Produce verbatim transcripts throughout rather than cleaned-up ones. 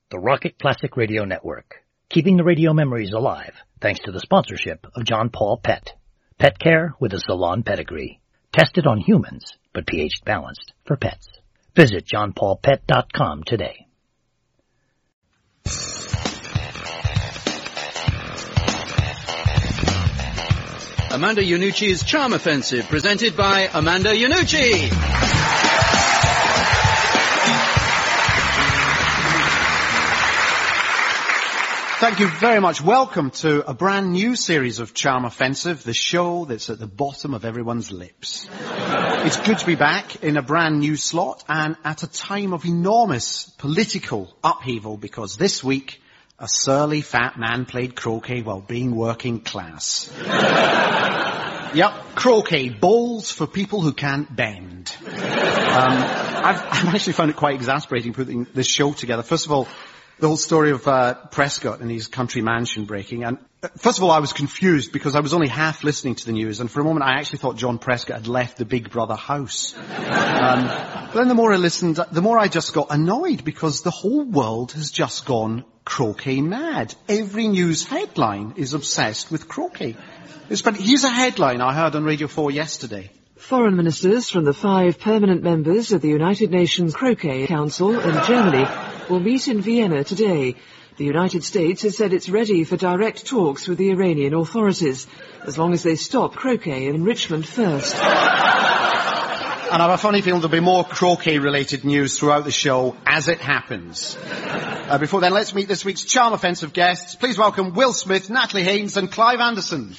the Rocket Classic Radio Network, keeping the radio memories alive thanks to the sponsorship of John Paul Pet. Pet care with a salon pedigree. Tested on humans, but pH balanced for pets. Visit john paul pet dot com today. Amanda Iannucci's Charm Offensive, presented by Amanda Iannucci. Thank you very much. Welcome to a brand new series of Charm Offensive, the show that's at the bottom of everyone's lips. It's good to be back in a brand new slot and at a time of enormous political upheaval because this week a surly fat man played croquet while being working class. Yep, croquet, bowls for people who can't bend. Um, I've, I've actually found it quite exasperating putting this show together. First of all, the whole story of uh, Prescott and his country mansion breaking. And uh, first of all, I was confused because I was only half listening to the news, and for a moment I actually thought John Prescott had left the Big Brother house. Um, but then the more I listened, the more I just got annoyed because the whole world has just gone croquet mad. Every news headline is obsessed with croquet. It's, but here's a headline I heard on Radio four yesterday. Foreign ministers from the five permanent members of the United Nations Croquet Council in Germany will meet in Vienna today. The United States has said it's ready for direct talks with the Iranian authorities, as long as they stop croquet enrichment first. And I have a funny feeling there'll be more croquet-related news throughout the show as it happens. Uh, before then, let's meet this week's Charm Offensive guests. Please welcome Will Smith, Natalie Haynes and Clive Anderson.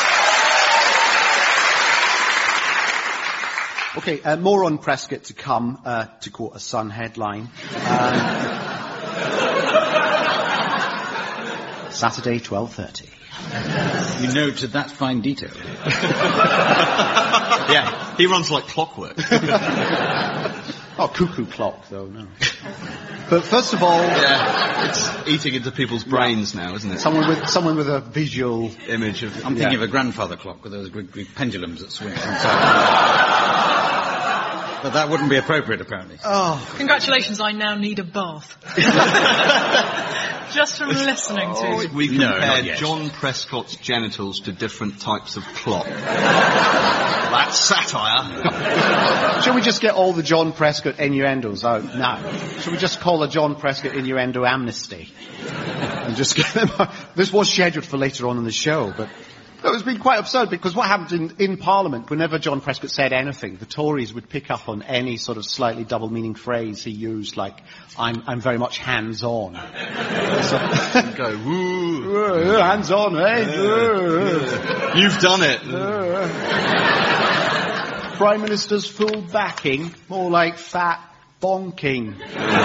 Okay, uh, more on Prescott to come, uh, to quote a Sun headline. Um, Saturday, twelve thirty. You noted that fine detail. Yeah, he runs like clockwork. Oh, cuckoo clock, though, no. But first of all... Yeah, it's eating into people's brains now, isn't it? Someone with someone with a visual image of... I'm thinking yeah. of a grandfather clock with those big, big pendulums that swing. But that wouldn't be appropriate, apparently. Oh. Congratulations, I now need a bath. Just from listening oh, to... We compared no, John Prescott's genitals to different types of clock. That's satire. Shall we just get all the John Prescott innuendos out now? Shall we just call a John Prescott innuendo amnesty? And just get them out? This was scheduled for later on in the show, but... It was been quite absurd because what happened in, in Parliament, whenever John Prescott said anything, the Tories would pick up on any sort of slightly double-meaning phrase he used, like, I'm, I'm very much hands-on. So, go, woo. Hands-on, eh? Yeah. You've done it. Prime Minister's full backing, more like fat bonking.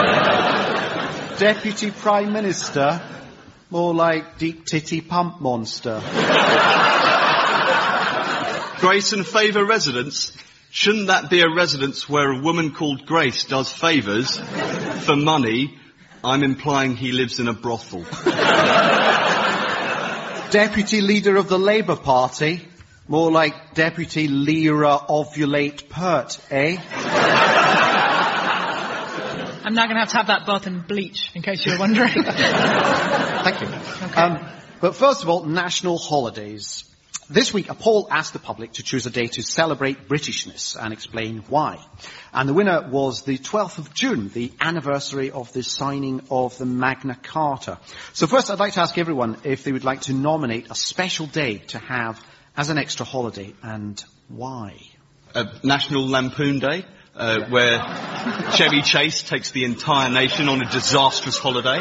Deputy Prime Minister, more like deep titty pump monster. Grace and Favour residence. Shouldn't that be a residence where a woman called Grace does favours for money? I'm implying he lives in a brothel. Deputy Leader of the Labour Party. More like Deputy Lira Ovulate Pert, eh? I'm now going to have to have that bath in bleach, in case you were wondering. Thank you. Okay. Um, but first of all, national holidays. This week, a poll asked the public to choose a day to celebrate Britishness and explain why. And the winner was the twelfth of June, the anniversary of the signing of the Magna Carta. So first, I'd like to ask everyone if they would like to nominate a special day to have as an extra holiday, and why? Uh, National Lampoon Day, uh, yeah. where Chevy Chase takes the entire nation on a disastrous holiday.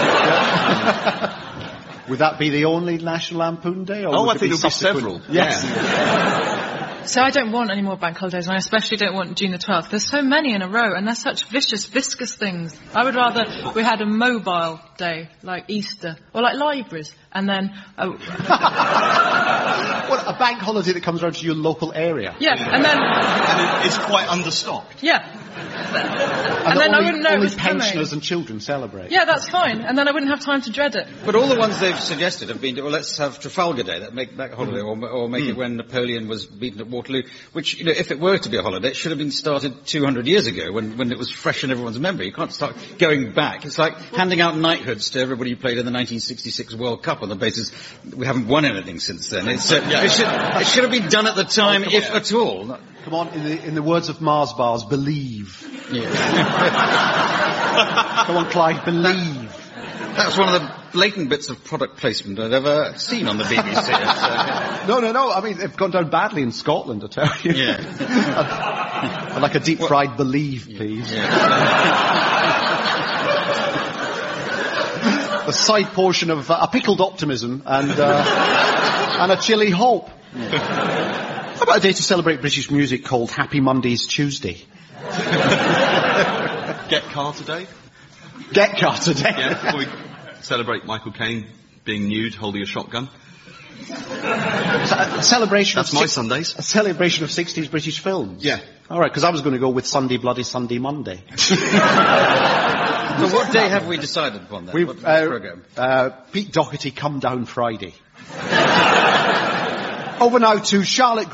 Would that be the only National Lampoon Day? Or oh, would I think be there'll be several. Yes. Yeah. So I don't want any more bank holidays, and I especially don't want June the twelfth. There's so many in a row, and they're such vicious, viscous things. I would rather we had a mobile day, like Easter, or like libraries, and then... Oh. What, a bank holiday that comes around to your local area? Yeah, and then... And it, it's quite understocked. Yeah. And, and then only, I wouldn't know only it was coming. pensioners and children celebrate. Yeah, that's fine. And then I wouldn't have time to dread it. But all the ones they've suggested have been, well, let's have Trafalgar Day, that make that holiday, or, or make mm. it when Napoleon was beaten at Waterloo, which, you know, if it were to be a holiday, it should have been started two hundred years ago, when, when it was fresh in everyone's memory. You can't start going back. It's like handing out knighthoods to everybody who played in the nineteen sixty-six World Cup on the basis we haven't won anything since then. It's, uh, yeah, it, should, it should have been done at the time, oh, if on. at all. Come on, in the, in the words of Mars Bars, believe. Yeah. Come on, Clive, believe. That's one of the blatant bits of product placement I've ever seen on the B B C. So. No, no, no. I mean, they've gone down badly in Scotland, I tell you. Yeah. I'd, I'd like a deep fried well, believe, please. Yeah. The side portion of uh, a pickled optimism and uh, and a chilly hope. Yeah. How about a day to celebrate British music called Happy Mondays Tuesday? Get Carter Day? Get Carter Day. Yeah, we celebrate Michael Caine being nude, holding a shotgun. A celebration That's of my six, Sundays. A celebration of sixties British films? Yeah. All right, because I was going to go with Sunday Bloody Sunday Monday. So what day have we decided upon then? We've, what uh, program? Uh, Pete Doherty, Come Down Friday. Over now to Charlotte